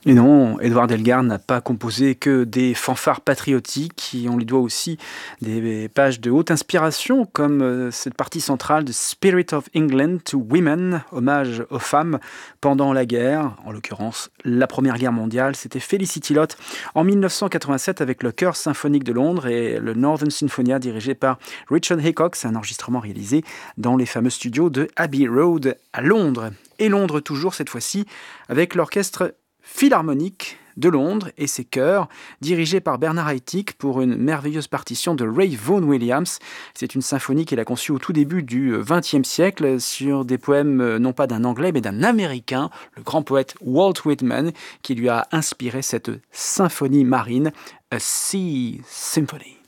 Et non, Édouard Elgar n'a pas composé que des fanfares patriotiques, et on lui doit aussi des pages de haute inspiration, comme cette partie centrale de Spirit of England to Women, hommage aux femmes pendant la guerre, en l'occurrence la Première Guerre mondiale. C'était Felicity Lott en 1987 avec le Chœur symphonique de Londres et le Northern Symphonia dirigé par Richard Haycock. C'est un enregistrement réalisé dans les fameux studios de Abbey Road à Londres. Et Londres toujours cette fois-ci avec l'orchestre Philharmonique de Londres et ses chœurs, dirigés par Bernard Haitink pour une merveilleuse partition de Ray Vaughan Williams. C'est une symphonie qu'il a conçue au tout début du XXe siècle sur des poèmes non pas d'un Anglais mais d'un Américain, le grand poète Walt Whitman, qui lui a inspiré cette symphonie marine, A Sea Symphony.